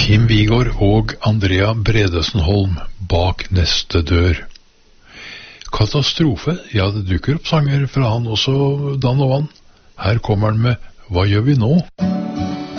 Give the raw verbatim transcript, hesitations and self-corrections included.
Kim Vigård og Andrea Bredesen Holm, Bak neste dør. Katastrofe, ja, det dukker opp sanger fra han også, Dan og Vann. Her kommer han med Hva gjør vi nå?